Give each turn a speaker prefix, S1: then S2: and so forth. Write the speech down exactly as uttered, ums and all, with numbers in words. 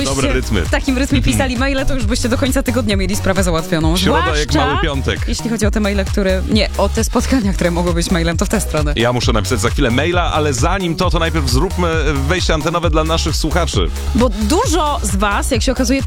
S1: dobre rytmy.
S2: w takim rytmie pisali maile, to już byście do końca tygodnia mieli sprawę załatwioną.
S1: Środa jak
S2: Zwłaszcza,
S1: mały piątek.
S2: jeśli chodzi o te maile, które... Nie, o te spotkania, które mogły być mailem, to w tę stronę.
S1: Ja muszę napisać za chwilę maila, ale zanim to, to najpierw zróbmy wejście antenowe dla naszych słuchaczy.
S2: Bo dużo z was, jak się okazuje,